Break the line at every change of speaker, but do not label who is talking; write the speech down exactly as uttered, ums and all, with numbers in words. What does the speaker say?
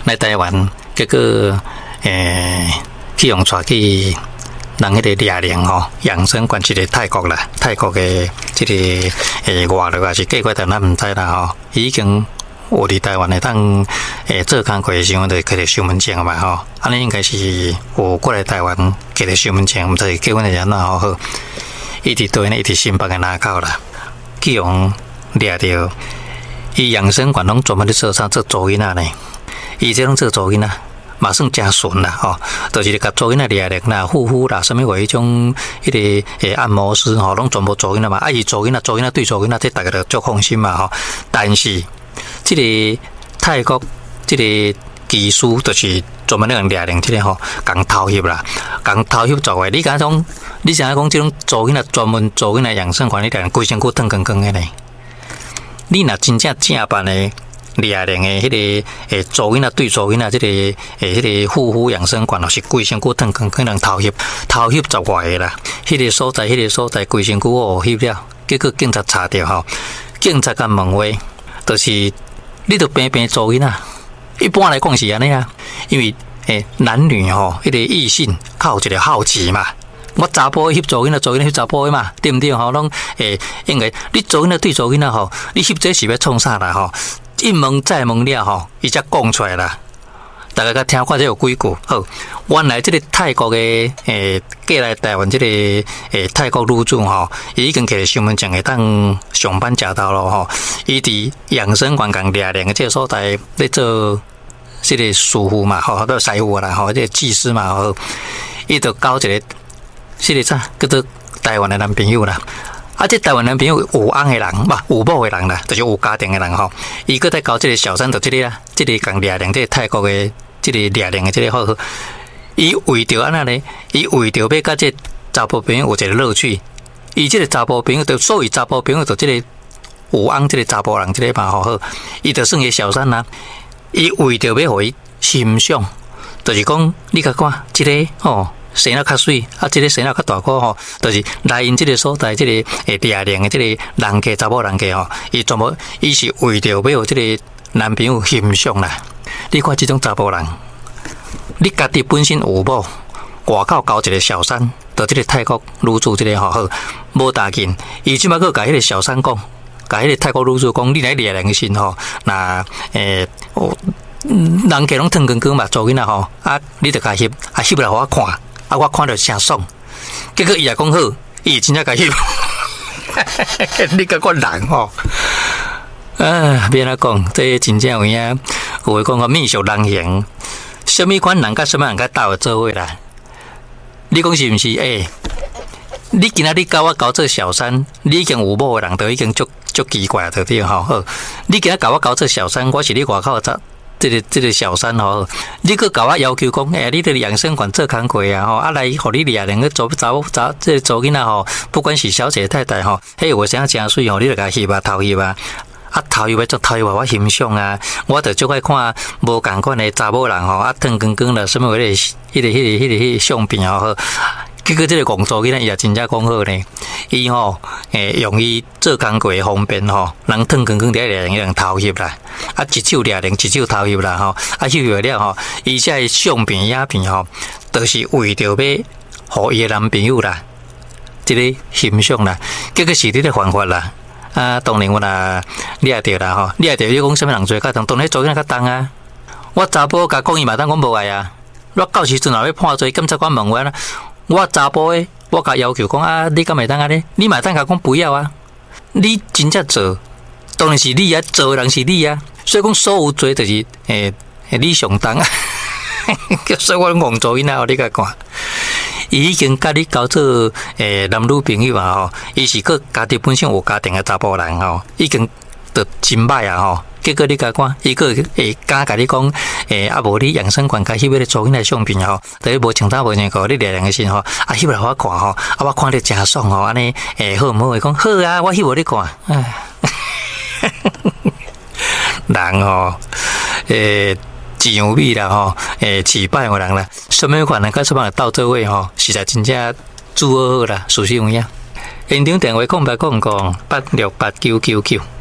来台湾，结果诶去用带去人迄个掠灵吼，养生馆一个泰国啦，泰国嘅即个诶外劳也是过过头，咱毋知啦吼，已经。我伫台湾的当诶做工课的时候，就摕着身份证嘛吼，安尼应该是有过来台湾摕着身份证，毋知结婚的人哪好好，一直对呢，一直新北的拿口啦，去用掠着，伊养生馆拢专门咧做啥做做囡仔呢？伊这种做做囡仔，嘛算真顺啦吼，就是甲做囡仔掠掠啦、护肤啦，什么话迄种迄个诶按摩师吼，拢全部做囡仔嘛，啊伊做囡仔做囡仔对做囡仔，这大家都足放心嘛吼，但是。这个泰国这个技术就是专门让掠灵，这个吼讲偷翕啦，讲偷翕做诶。你讲种，你想讲这种做囡仔专门做囡仔养生馆，你掠规身躯烫光光诶呢？你若真正正版诶掠灵诶，迄个诶做囡仔对做囡仔，这个诶迄个护肤养生馆，是规身躯烫光光，人偷翕偷翕十外个啦。迄个所在，迄个所在规身躯哦翕了，结果警察查着吼，警察甲问话，就是你著平平做囡仔。一般来讲是安尼啊，因为诶男女吼，迄个异性较有一个好奇嘛。我查甫翕做囡仔，做囡仔翕查甫的嘛，对毋对吼？拢诶，因为你做囡仔对做囡仔吼，你翕这是要创啥啦吼？一问再问了吼，伊才讲出来啦。大家甲听看这有几句好。原来这个泰国的诶，过来台湾这个诶泰国入住吼，已经摕身份证会当上班食到咯吼。伊伫养生馆共掠灵的这个所在咧做这个师傅嘛吼，都师傅啦吼，这个技师嘛吼，伊就交一个这个啥叫做台湾的男朋友啦。啊，这台湾男朋友有翁的人，嘛有某的人啦，就是有家庭的人吼。伊搁在交这个小三，就这个啦，这个共掠灵，这个泰国的这个掠灵的这个好。伊为着安那呢？伊为着要甲这查甫朋友有一个乐趣，伊这个查甫朋友，就所谓查甫朋友，就这个有翁这个查甫人这个嘛好，伊就算个小三啦。伊为着要互伊欣赏，就是讲你甲看这个哦。生了较水，啊，这个生了较大颗吼，就是来因这个所在，这个诶掠灵的这个人家查某人家吼，伊全部伊是为着要有这个男朋友欣赏啦。你看这种查甫人，你家己本身有某，外口交一个小三，到这个泰国入住这个吼好，无大紧，伊即摆个甲迄个小三讲，甲迄个泰国入住讲，你来掠灵的时吼，那诶哦，人家拢烫光光嘛，做囡仔吼，啊，你着甲翕，啊翕来互我看。啊！我看到真爽，结果伊也讲好，伊真正甲翕，你甲我人吼，啊，别安讲，这真正有影，有诶讲个面熟人形，什么款人甲什么人甲斗做伙啦？你讲是毋是？诶、欸，你今仔日甲我搞做小三，你已经有某诶人，都已经足足奇怪对对吼。好，你今仔甲我搞做小三，我是你外口查。这个这个小三吼，你个甲我要求讲，哎、欸，你伫养生馆做工课啊，吼，啊来，互你掠灵个做做做，这个做囡仔吼，不管是小姐太太吼，嘿，我想真水吼，你著甲翕啊，头翕啊，啊头翕要做头翕我欣赏啊，我著足爱看无共款的查某人吼，啊烫光光啦，什么迄个迄个迄个迄个迄个相片吼。结果这个工作囡仔伊也真正讲好呢，伊吼诶用伊做工过方便吼，人烫光光伫掠灵，人头翕啦，啊一手掠灵，一手头翕啦吼，啊翕完了吼，伊这相片影片吼，都是为着要互伊诶男朋友啦，即个欣赏啦，结果是你咧犯法啦，啊当然我啦掠着啦吼，掠着你讲什么人做较重，当然做囡仔较重啊，我查甫甲讲伊嘛当讲无爱啊，我到时阵若要判罪，检察官问我啦。我查甫诶，我甲要求讲啊，你敢会当安尼？你嘛当甲讲不要啊！你真正做，当然是你啊，做人是你啊。所以讲所有罪就是诶，你上当啊！所以我戆做囡仔，你甲看，伊已经甲你交做诶男女朋友啊吼，伊是个家己本身有家庭诶查甫人吼，已经得真歹啊吼。结果你甲看，伊个会敢甲你讲，诶，啊无你养生馆甲翕迄个做囡仔相片吼，等于无穿搭无穿裤，你掠灵个时吼，啊翕来互我看吼，啊我看着真爽吼，安尼诶好毋好？伊讲好啊，我翕互你看，唉，人吼，诶，上美啦吼，诶，失败个人啦，什么款人甲什么人斗做伙吼，实在真正做好啦，属实有影。现场电话空白空空八六八九九九。